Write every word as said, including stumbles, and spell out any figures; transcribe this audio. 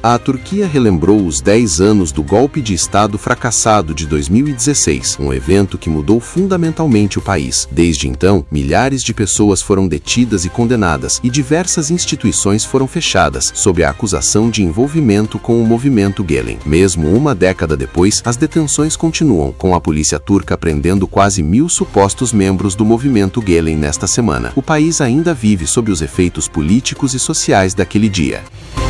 A Turquia relembrou os dez anos do golpe de Estado fracassado de dois mil e dezesseis, um evento que mudou fundamentalmente o país. Desde então, milhares de pessoas foram detidas e condenadas, e diversas instituições foram fechadas, sob a acusação de envolvimento com o movimento Gülen. Mesmo uma década depois, as detenções continuam, com a polícia turca prendendo quase mil supostos membros do movimento Gülen nesta semana. O país ainda vive sob os efeitos políticos e sociais daquele dia.